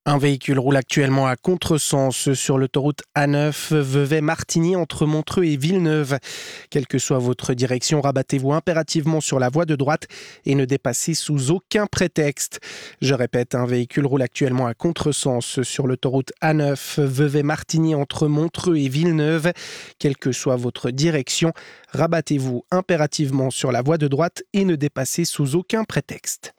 Un véhicule roule actuellement à contresens sur l'autoroute A9 Vevey-Martigny entre Montreux et Villeneuve. Quelle que soit votre direction, rabattez-vous impérativement sur la voie de droite et ne dépassez sous aucun prétexte. Je répète, un véhicule roule actuellement à contresens sur l'autoroute A9 Vevey-Martigny entre Montreux et Villeneuve. Quelle que soit votre direction, rabattez-vous impérativement sur la voie de droite et ne dépassez sous aucun prétexte.